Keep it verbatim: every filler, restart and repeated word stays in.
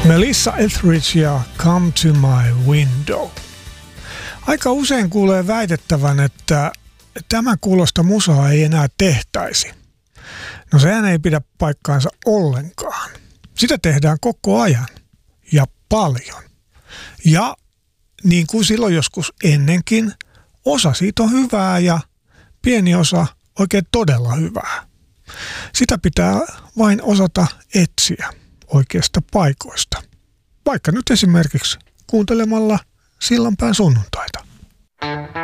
Melissa Etheridge ja Come to My Window. Aika usein kuulee väitettävän, että tämä kuulosta musaa ei enää tehtäisi. No sehän ei pidä paikkaansa ollenkaan. Sitä tehdään koko ajan ja paljon. Ja niin kuin silloin joskus ennenkin, osa siitä on hyvää ja pieni osa oikein todella hyvää. Sitä pitää vain osata etsiä oikeista paikoista. Vaikka nyt esimerkiksi kuuntelemalla Sillanpään sunnuntaita.